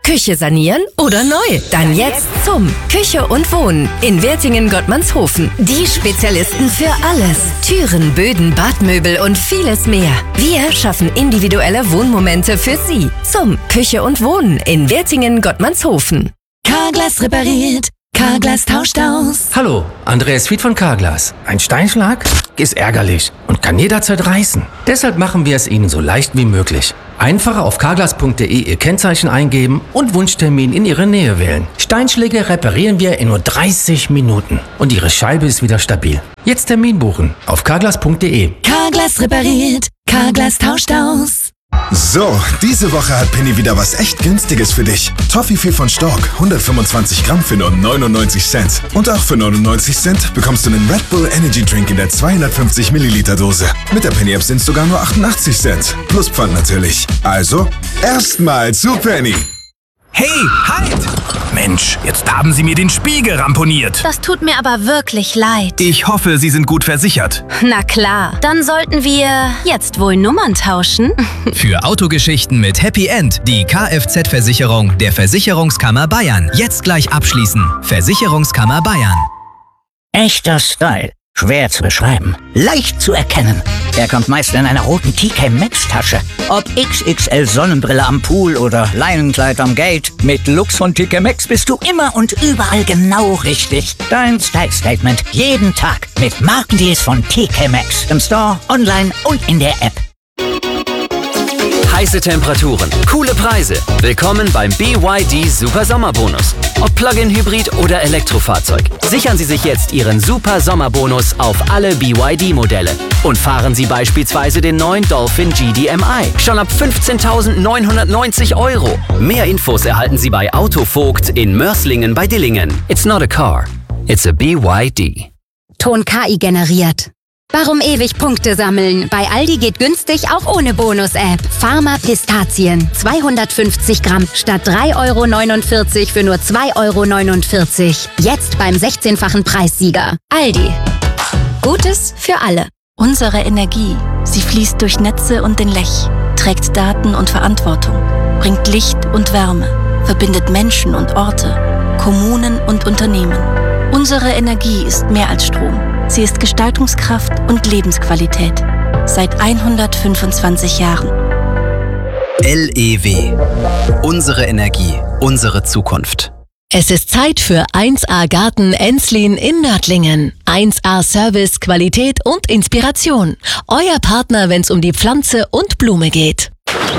Küche sanieren oder neu? Dann jetzt zum Küche und Wohnen in Wertingen-Gottmannshofen. Die Spezialisten für alles. Türen, Böden, Badmöbel und vieles mehr. Wir schaffen individuelle Wohnmomente für Sie. Zum Küche und Wohnen in Wertingen-Gottmannshofen. Carglass repariert. Carglass tauscht aus. Hallo, Andreas Fied von Carglass. Ein Steinschlag ist ärgerlich und kann jederzeit reißen. Deshalb machen wir es Ihnen so leicht wie möglich. Einfach auf carglass.de Ihr Kennzeichen eingeben und Wunschtermin in Ihre Nähe wählen. Steinschläge reparieren wir in nur 30 Minuten und Ihre Scheibe ist wieder stabil. Jetzt Termin buchen auf carglass.de. Carglass repariert. Carglass tauscht aus. So, diese Woche hat Penny wieder was echt Günstiges für dich. Toffifee von Stork, 125 Gramm für nur 99 Cent. Und auch für 99 Cent bekommst du einen Red Bull Energy Drink in der 250 Milliliter Dose. Mit der Penny App sind es sogar nur 88 Cent. Plus Pfand natürlich. Also, erstmal zu Penny. Hey, halt! Mensch, jetzt haben Sie mir den Spiegel ramponiert. Das tut mir aber wirklich leid. Ich hoffe, Sie sind gut versichert. Na klar, dann sollten wir jetzt wohl Nummern tauschen. Für Autogeschichten mit Happy End die Kfz-Versicherung der Versicherungskammer Bayern. Jetzt gleich abschließen. Versicherungskammer Bayern. Echter Style. Schwer zu beschreiben. Leicht zu erkennen. Er kommt meist in einer roten TK Maxx Tasche. Ob XXL Sonnenbrille am Pool oder Leinenkleid am Gate. Mit Lux von TK Maxx bist du immer und überall genau richtig. Dein Style Statement jeden Tag mit Markendeals von TK Maxx. Im Store, online und in der App. Heiße Temperaturen, coole Preise. Willkommen beim BYD Super Sommerbonus. Ob Plug-in-Hybrid oder Elektrofahrzeug. Sichern Sie sich jetzt Ihren Super Sommerbonus auf alle BYD-Modelle. Und fahren Sie beispielsweise den neuen Dolphin GDMI. Schon ab 15.990 €. Mehr Infos erhalten Sie bei Autovogt in Mörslingen bei Dillingen. It's not a car, it's a BYD. Ton KI generiert. Warum ewig Punkte sammeln? Bei Aldi geht günstig auch ohne Bonus-App. Pharma Pistazien, 250 Gramm statt 3,49 € für nur 2,49 €. Jetzt beim 16-fachen Preissieger. Aldi. Gutes für alle. Unsere Energie, sie fließt durch Netze und den Lech, trägt Daten und Verantwortung, bringt Licht und Wärme, verbindet Menschen und Orte, Kommunen und Unternehmen. Unsere Energie ist mehr als Strom. Sie ist Gestaltungskraft und Lebensqualität. Seit 125 Jahren. LEW. Unsere Energie, unsere Zukunft. Es ist Zeit für 1A Garten Enslin in Nördlingen. 1A Service, Qualität und Inspiration. Euer Partner, wenn es um die Pflanze und Blume geht.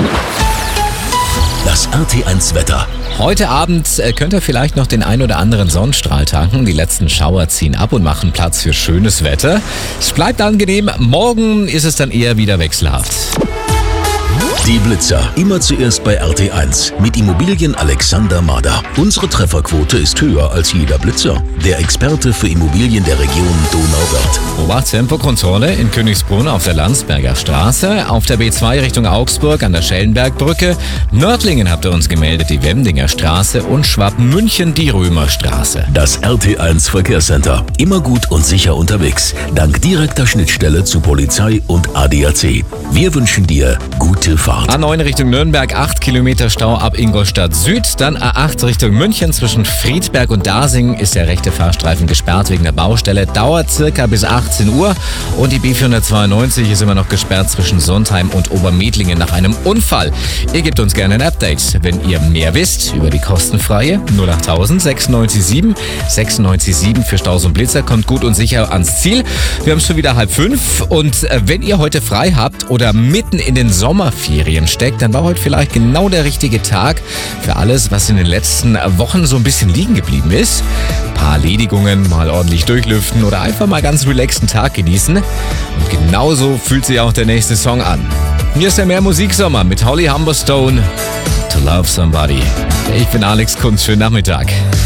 Das RT1 Wetter. Heute Abend könnt ihr vielleicht noch den ein oder anderen Sonnenstrahl tanken. Die letzten Schauer ziehen ab und machen Platz für schönes Wetter. Es bleibt angenehm. Morgen ist es dann eher wieder wechselhaft. Die Blitzer. Immer zuerst bei RT1 mit Immobilien Alexander Mader. Unsere Trefferquote ist höher als jeder Blitzer. Der Experte für Immobilien der Region Donauwörth. Obertempokontrolle in Königsbrunn auf der Landsberger Straße, auf der B2 Richtung Augsburg an der Schellenbergbrücke. Nördlingen habt ihr uns gemeldet, die Wemdinger Straße und Schwabmünchen die Römerstraße. Das RT1 Verkehrscenter. Immer gut und sicher unterwegs. Dank direkter Schnittstelle zu Polizei und ADAC. Wir wünschen dir gute Fahrt. A9 Richtung Nürnberg, 8 Kilometer Stau ab Ingolstadt Süd. Dann A8 Richtung München zwischen Friedberg und Dasing ist der rechte Fahrstreifen gesperrt wegen der Baustelle. Dauert circa bis 18 Uhr. Und die B492 ist immer noch gesperrt zwischen Sontheim und Obermedlingen nach einem Unfall. Ihr gebt uns gerne ein Update, wenn ihr mehr wisst über die kostenfreie 08000 697 697 für Staus und Blitzer. Kommt gut und sicher ans Ziel. Wir haben es schon wieder 4:30 und wenn ihr heute frei habt oder mitten in den Sommerferien steckt, dann war heute vielleicht genau der richtige Tag für alles, was in den letzten Wochen so ein bisschen liegen geblieben ist. Ein paar Erledigungen, mal ordentlich durchlüften oder einfach mal ganz relaxten Tag genießen. Und genauso fühlt sich auch der nächste Song an. Hier ist der Mehr Musiksommer mit Holly Humberstone, To Love Somebody. Ich bin Alex Kunz, schönen Nachmittag.